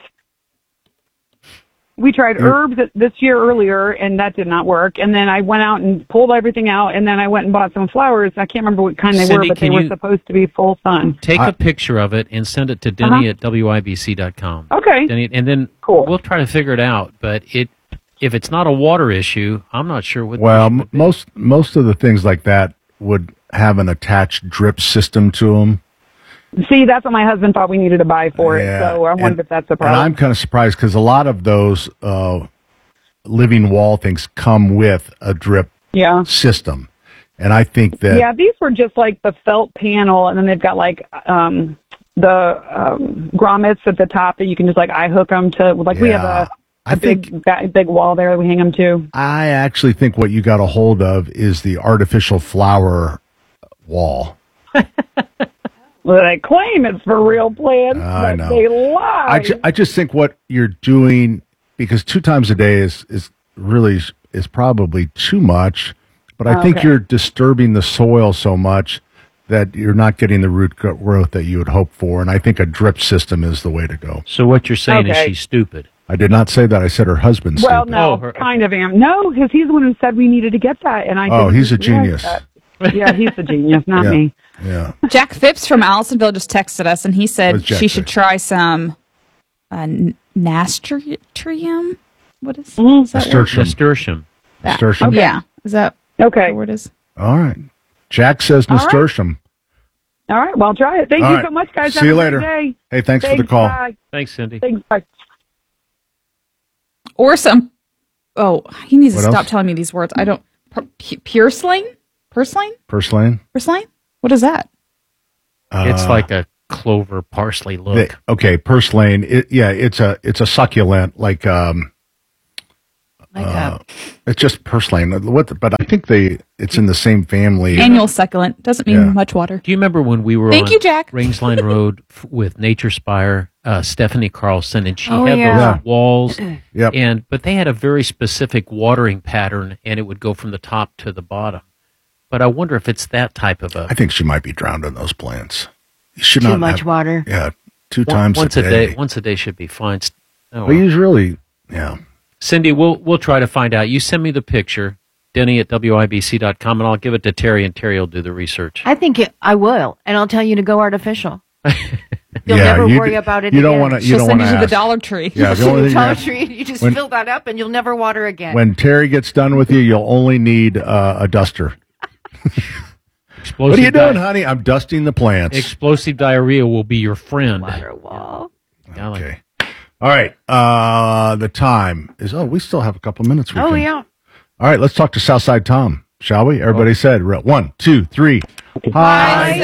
S20: We tried herbs this year earlier, and that did not work. And then I went out and pulled everything out, and then I went and bought some flowers. I can't remember what kind they
S2: Cindy,
S20: were, but they were supposed to be full sun.
S2: Take a picture of it and send it to Denny at WIBC.com.
S20: Okay.
S2: Denny, and then we'll try to figure it out. But if it's not a water issue, I'm not sure what.
S3: Well, most of the things like that would have an attached drip system to them.
S20: See, that's what my husband thought we needed to buy for it, so I wondered if that's the problem.
S3: And I'm kind of surprised because a lot of those living wall things come with a drip system. And I think that...
S20: Yeah, these were just like the felt panel, and then they've got like the grommets at the top that you can just like eye hook them to. Like we have a big wall there that we hang them to.
S3: I actually think what you got a hold of is the artificial flower wall.
S20: Well, they claim it's for real plants,
S3: I
S20: but
S3: know.
S20: they lie.
S3: I just think what you're doing, because 2 times a day is probably too much, but I think you're disturbing the soil so much that you're not getting the root growth that you would hope for, and I think a drip system is the way to go.
S2: So what you're saying is she's stupid.
S3: I did not say that. I said her husband's
S20: Well,
S3: stupid.
S20: no, kind of am. No, because he's the one who said we needed to get that, and I.
S3: Oh,
S20: didn't
S3: he's a
S20: realize
S3: genius.
S20: that. Yeah, he's a genius, not
S3: Yeah.
S20: me.
S3: Yeah.
S5: Jack Phipps from Allisonville just texted us, and he said
S3: What's Jack
S5: she should try some nasturtium. What is that?
S3: Nasturtium.
S2: Nasturtium.
S3: Nasturtium.
S5: Yeah. Is that
S20: okay?
S5: What it is?
S3: All right. Jack says
S20: All right.
S3: nasturtium.
S20: All right, well, try it. Thank
S3: All
S20: you
S3: right.
S20: so much, guys.
S3: See
S20: Have
S3: you
S20: a
S3: later.
S20: great day.
S3: Hey, thanks for the call.
S20: Bye.
S2: Thanks, Cindy.
S20: Thanks. Bye.
S5: Or some. Oh, he needs to
S3: What
S5: stop
S3: else?
S5: telling me these words. I don't. Purslane? Purslane?
S3: Purslane?
S5: Purslane? What is that?
S2: It's like a clover parsley look.
S3: Okay, purslane. It's a succulent like it's just purslane. But I think it's in the same family.
S5: Annual succulent. Doesn't mean
S3: Yeah.
S5: much water.
S2: Do you remember when we were
S5: Thank
S2: on
S5: you, Jack.
S2: Rangeline Road with Nature Spire, Stephanie Carlson, and she
S5: Oh,
S2: had
S5: yeah.
S2: those walls,
S3: Yep.
S2: but they had a very specific watering pattern, and it would go from the top to the bottom. But I wonder if it's that type of a...
S3: I think she might be drowned in those plants. You should
S4: Too
S3: not
S4: much
S3: have-
S4: water.
S3: Yeah, 2 times
S2: once
S3: a day.
S2: Once a day should be fine. Oh,
S3: Well, he's really, yeah.
S2: Cindy, we'll try to find out. You send me the picture, Denny at WIBC.com, and I'll give it to Terry, and Terry will do the research.
S4: I think I will, and I'll tell you to go artificial. You'll
S3: Yeah,
S4: never
S3: you
S4: worry
S3: d-
S4: about it
S3: you
S4: again.
S3: don't wanna- you
S5: She'll
S3: don't
S5: send
S3: wanna
S5: you to the
S3: ask.
S5: Dollar Tree.
S3: Yeah, the only thing
S4: Dollar
S3: that-
S4: Tree, you just
S3: when-
S4: fill that up, and you'll never water again.
S3: When Terry gets done with you, you'll only need a duster. What are you doing, honey? I'm dusting the plants.
S2: Explosive diarrhea will be your friend.
S4: Water wall.
S3: Okay. All right. The time is, we still have a couple minutes.
S4: Oh, yeah.
S3: All right. Let's talk to Southside Tom. Shall we? Everybody said 1, 2, 3. Hi,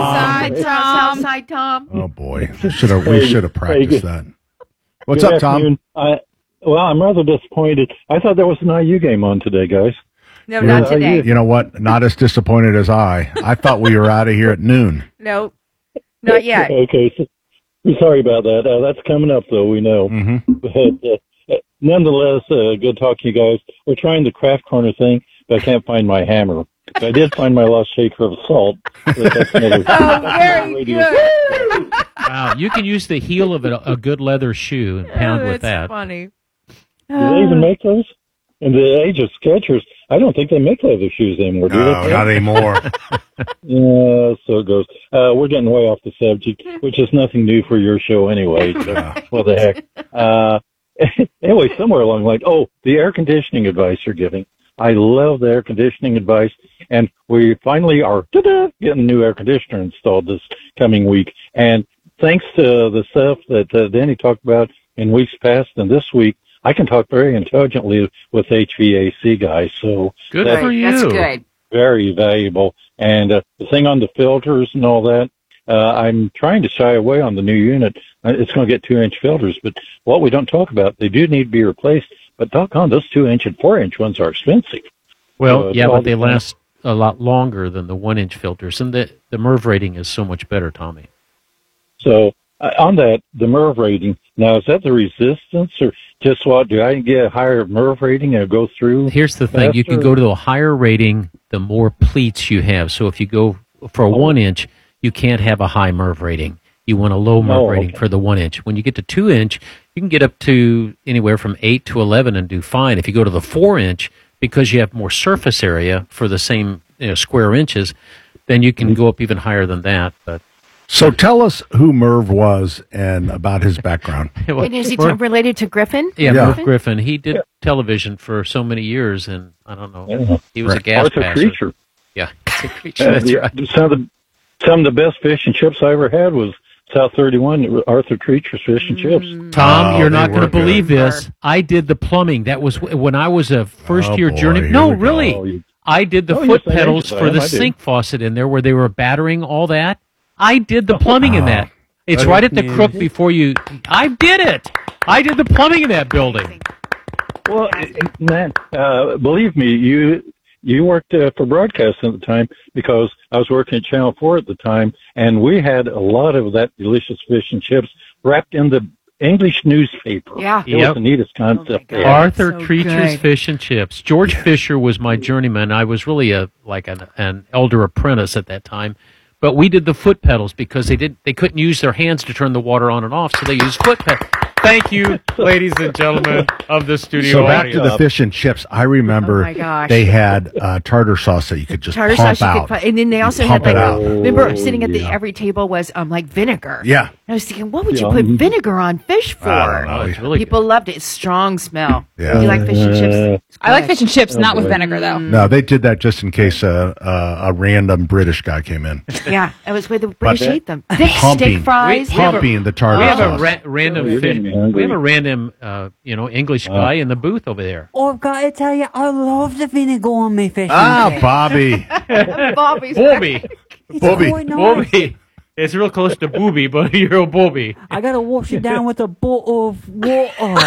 S4: Southside Tom.
S3: Oh boy, we should have practiced that. What's
S21: Good
S3: up, Tom?
S21: afternoon. Well, I'm rather disappointed. I thought there was an IU game on today, guys.
S4: No, not today.
S3: You know what? Not as disappointed as I. I thought we were out of here at noon.
S4: No, not yet.
S21: Okay, so, sorry about that. That's coming up, though, we know.
S3: Mm-hmm.
S21: But nonetheless, good talk to you guys. We're trying the Craft Corner thing, but I can't find my hammer. I did find my lost shaker of salt. That's another
S4: very good.
S2: Wow, you can use the heel of a good leather shoe and pound with that.
S4: That's funny.
S21: Do they even make those? In the age of Skechers, I don't think they make leather shoes anymore, do
S3: No,
S21: they?
S3: not anymore.
S21: Yeah, so it goes. We're getting way off the subject, which is nothing new for your show anyway. So, what the heck? Anyway, somewhere along the line, the air conditioning advice you're giving. I love the air conditioning advice, and we finally are getting a new air conditioner installed this coming week. And thanks to the stuff that Danny talked about in weeks past and this week, I can talk very intelligently with HVAC guys. So
S2: good
S21: that's
S2: for you.
S4: That's good.
S21: Very valuable. And the thing on the filters and all that, I'm trying to shy away on the new unit. It's going to get 2-inch filters, but what we don't talk about, they do need to be replaced. But doggone, those 2-inch and 4-inch ones are expensive.
S2: Well, yeah, but they last a lot longer than the 1-inch filters, and the MERV rating is so much better, Tommy.
S21: So on that, the MERV rating, now is that the resistance or just what? Do I get a higher MERV rating and go through?
S2: Here's the thing. You can go to a higher rating the more pleats you have. So if you go for a 1-inch, you can't have a high MERV rating. You want a low MERV rating for the 1-inch. When you get to 2-inch, you can get up to anywhere from 8 to 11 and do fine. If you go to the 4-inch, because you have more surface area for the same square inches, then you can go up even higher than that. But
S3: So tell us who Merv was and about his background.
S4: And is he related to Griffin?
S2: Yeah, Merv Griffin. He did television for so many years, and I don't know. He was a gas
S21: Arthur
S2: passer.
S21: Treacher.
S2: Yeah, Arthur Treacher. That's right.
S21: Some of the best fish and chips I ever had was South 31, Arthur Treacher's Fish and Chips.
S2: Tom, you're not going to believe this. I did the plumbing. That was when I was a first-year journeyman. No, really. I did the foot pedals for the sink faucet in there where they were battering all that. I did the plumbing in that. It's right at the crook before you. I did it. I did the plumbing in that building.
S21: Well, man, believe me, you worked for broadcasting at the time because I was working at Channel 4 at the time, and we had a lot of that delicious fish and chips wrapped in the English newspaper.
S4: Yeah.
S21: It was the neatest concept.
S2: Arthur Treacher's Fish and Chips. George Fisher was my journeyman. I was really an elder apprentice at that time. But we did the foot pedals because they couldn't use their hands to turn the water on and off, so they used foot pedals. Thank you, ladies and gentlemen of the studio.
S3: So back to the fish and chips. I remember they had tartar sauce that you could just pump out.
S4: And then they also had remember sitting at every table was like vinegar.
S3: Yeah.
S4: And I was thinking, what would you put vinegar on fish for?
S3: I don't know. It's really
S4: People loved it. It's strong smell.
S3: Yeah.
S4: Do you like fish and chips?
S16: I like fish and chips, not with vinegar, though.
S3: No, they did that just in case a random British guy came in.
S4: Yeah, it was where the British ate them. Thick steak fries.
S3: Pumping the tartar
S2: sauce.
S3: sauce.
S2: We have a random fish. We have a random, English guy in the booth over there.
S6: Oh, I've got to tell you, I love the vinegar on my fish.
S3: Bobby.
S2: Bobby. It's real close to booby, but you're a booby.
S6: I got to wash it down with a bottle of water.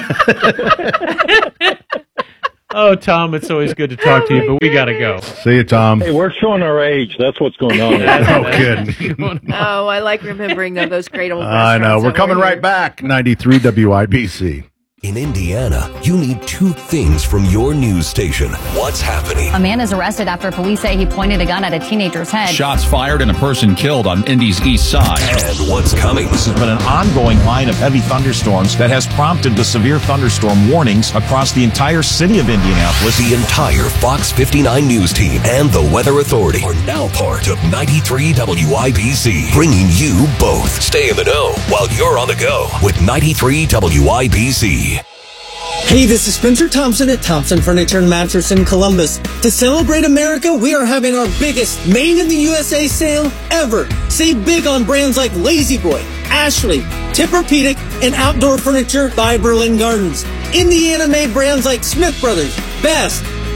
S2: Oh, Tom, it's always good to talk to you, but we got to go.
S3: See you, Tom.
S21: Hey, we're showing our age. That's what's going on.
S3: No kidding.
S4: Oh, I like remembering those great old
S3: I know. We're coming right back. 93 WIBC.
S7: In Indiana, you need two things from your news station. What's happening?
S22: A man is arrested after police say he pointed a gun at a teenager's head.
S23: Shots fired and a person killed on Indy's east side.
S7: And what's coming?
S24: This has been an ongoing line of heavy thunderstorms that has prompted the severe thunderstorm warnings across the entire city of Indianapolis.
S7: The entire Fox 59 news team and the Weather Authority are now part of 93 WIBC, bringing you both. Stay in the know while you're on the go with 93 WIBC.
S25: Hey, this is Spencer Thompson at Thompson Furniture and Mattress in Columbus. To celebrate America, we are having our biggest Made in the USA sale ever. Save big on brands like Lazy Boy, Ashley, Tempur-Pedic, and outdoor furniture by Berlin Gardens. Indiana-made brands like Smith Brothers, Best,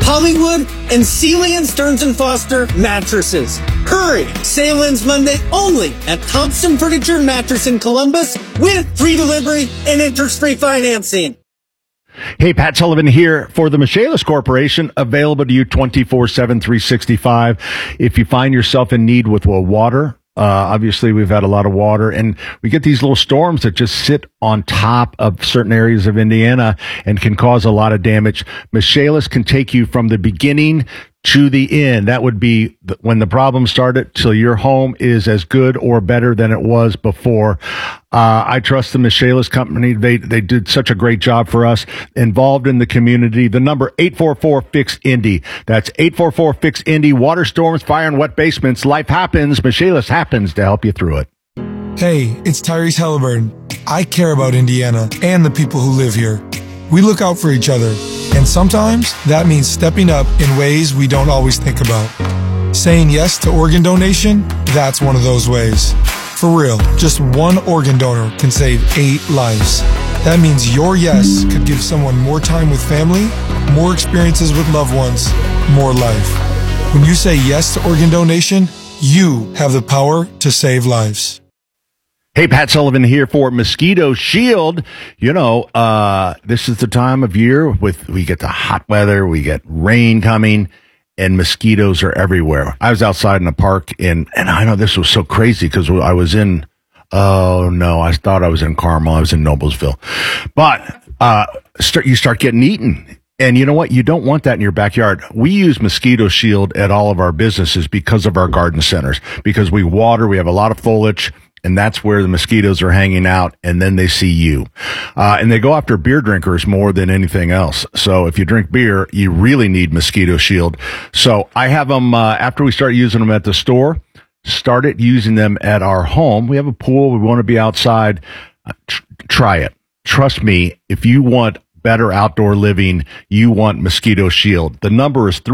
S25: Hollywood, and Sealand Stearns & Foster mattresses. Hurry! Sale ends Monday only at Thompson Furniture and Mattress in Columbus with free delivery and interest-free financing.
S3: Hey, Pat Sullivan here for the Michaelis Corporation, available to you 24/7, 365. If you find yourself in need with water, obviously we've had a lot of water, and we get these little storms that just sit on top of certain areas of Indiana and can cause a lot of damage. Michaelis can take you from the beginning to the end. That would be when the problem started till your home is as good or better than it was before. I trust the Michaelis company. They did such a great job for us, involved in the community. The number 844-FIX-INDY. That's 844-FIX-INDY. Water storms, fire, and wet basements. Life happens. Michaelis happens to help you through it.
S12: Hey, it's Tyrese Halliburton. I care about Indiana and the people who live here. We look out for each other, and sometimes that means stepping up in ways we don't always think about. Saying yes to organ donation, that's one of those ways. For real, just one organ donor can save 8 lives. That means your yes could give someone more time with family, more experiences with loved ones, more life. When you say yes to organ donation, you have the power to save lives.
S3: Hey, Pat Sullivan here for Mosquito Shield. You know, this is the time of year we get the hot weather, we get rain coming, and mosquitoes are everywhere. I was outside in a park, and I know this was so crazy because I was in, I thought I was in Carmel. I was in Noblesville. But you start getting eaten. And you know what? You don't want that in your backyard. We use Mosquito Shield at all of our businesses because of our garden centers, because we water, we have a lot of foliage, and that's where the mosquitoes are hanging out, and then they see you. And they go after beer drinkers more than anything else. So if you drink beer, you really need Mosquito Shield. So I have them, after we start using them at the store, started using them at our home. We have a pool. We want to be outside. Try it. Trust me, if you want better outdoor living, you want Mosquito Shield. The number is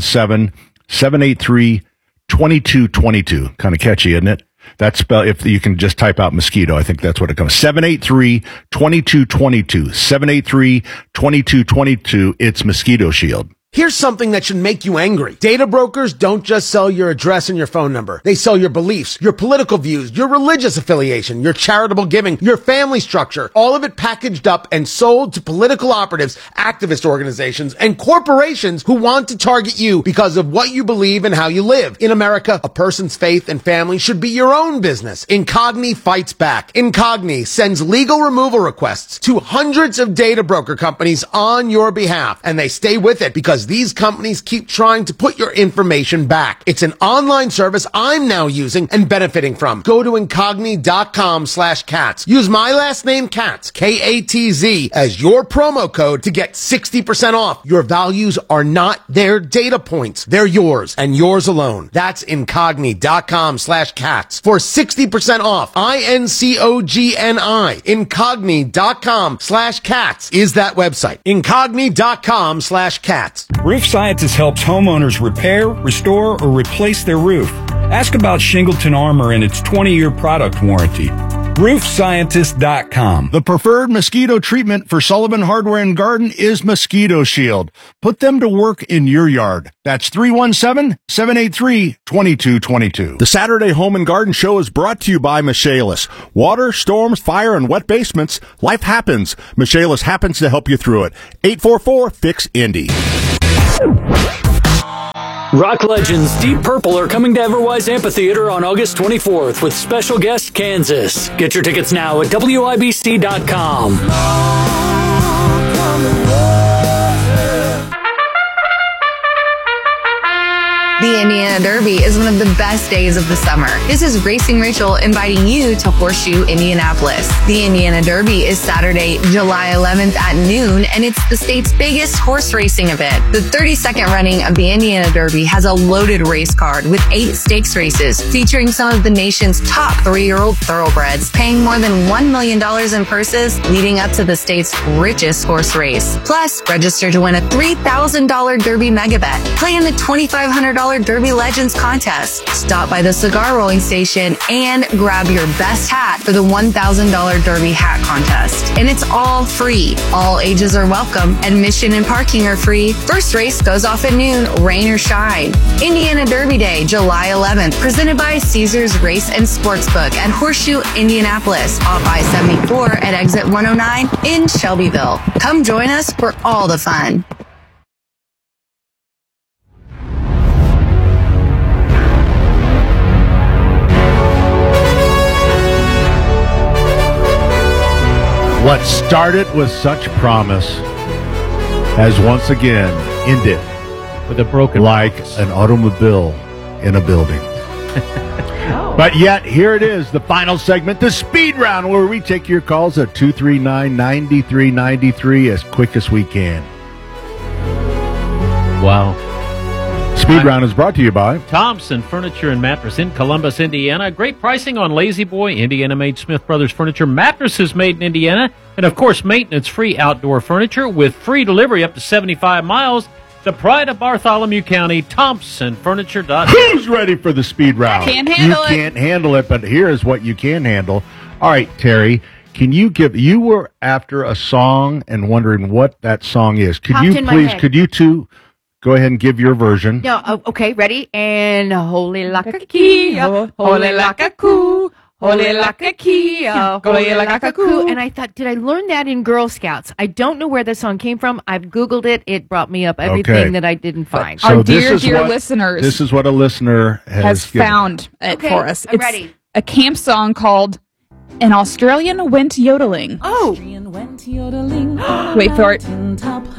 S3: 317-783-2222. Kind of catchy, isn't it? That's spelled, if you can just type out mosquito, I think that's what it comes. 783-2222. 783-2222. It's Mosquito Shield.
S1: Here's something that should make you angry. Data brokers don't just sell your address and your phone number. They sell your beliefs, your political views, your religious affiliation, your charitable giving, your family structure. All of it packaged up and sold to political operatives, activist organizations, and corporations who want to target you because of what you believe and how you live. In America, a person's faith and family should be your own business. Incogni fights back. Incogni sends legal removal requests to hundreds of data broker companies on your behalf, and they stay with it because these companies keep trying to put your information back. It's an online service I'm now using and benefiting from. Go to incogni.com/cats. Use my last name, Katz, K-A-T-Z, as your promo code to get 60% off. Your values are not their data points. They're yours and yours alone. That's incogni.com/cats for 60% off. INCOGNI. Incogni.com/cats is that website. Incogni.com/cats.
S11: Roof Scientist helps homeowners repair, restore, or replace their roof. Ask about Shingleton Armor and its 20-year product warranty. RoofScientist.com.
S3: The preferred mosquito treatment for Sullivan Hardware and Garden is Mosquito Shield. Put them to work in your yard. That's 317-783-2222. The Saturday Home and Garden Show is brought to you by Michaelis. Water, storms, fire, and wet basements. Life happens. Michaelis happens to help you through it. 844-FIX-INDY.
S14: Rock legends Deep Purple are coming to Everwise Amphitheater on August 24th with special guest Kansas. Get your tickets now at WIBC.com.
S8: The Indiana Derby is one of the best days of the summer. This is Racing Rachel inviting you to Horseshoe Indianapolis. The Indiana Derby is Saturday, July 11th at noon, and it's the state's biggest horse racing event. The 32nd running of the Indiana Derby has a loaded race card with 8 stakes races featuring some of the nation's top 3-year-old thoroughbreds, paying more than $1 million in purses leading up to the state's richest horse race. Plus, register to win a $3,000 Derby mega bet. Play in the $2,500 Derby Legends contest. stop by the cigar rolling station, and grab your best hat for the $1,000 Derby hat contest. And it's all free. All ages are welcome. Admission and parking are free. First race goes off at noon, rain or shine. Indiana Derby Day, July 11th, presented by Caesars Race and Sportsbook at Horseshoe, Indianapolis, off I-74 at exit 109 in Shelbyville. Come join us for all the fun.
S3: What started with such promise has once again ended
S2: with a broken
S3: like
S2: promise.
S3: An automobile in a building. But yet, here it is, the final segment, the speed round, where we take your calls at 239-9393 as quick as we can.
S2: Wow.
S3: Speed round is brought to you by
S2: Thompson Furniture and Mattress in Columbus, Indiana. Great pricing on Lazy Boy, Indiana-made Smith Brothers furniture, mattresses made in Indiana, and of course, maintenance-free outdoor furniture with free delivery up to 75 miles. The pride of Bartholomew County, ThompsonFurniture.com.
S3: Who's ready for the speed round?
S16: Can't handle it.
S3: You can't handle it, but here is what you can handle. All right, Terry, can you give, you were after a song and wondering what that song is. Could
S4: Popped
S3: you
S4: in my
S3: please,
S4: head.
S3: could you two go ahead and give your version?
S4: No, okay, ready? And holy lakakia, holy lakaku, holy lakakia, holy lakaku. And I thought, did I learn that in Girl Scouts? I don't know where the song came from. I've Googled it. It brought me up everything
S3: Okay.
S4: that I didn't find.
S3: So
S16: Our
S3: this
S16: dear,
S3: is
S16: dear
S3: what-
S16: listeners
S3: This is what a listener
S16: has
S3: given.
S16: found it
S4: Okay,
S16: for us.
S4: I'm
S16: It's
S4: ready.
S16: a camp song called An Australian Went Yodeling.
S4: Oh.
S16: Wait for it.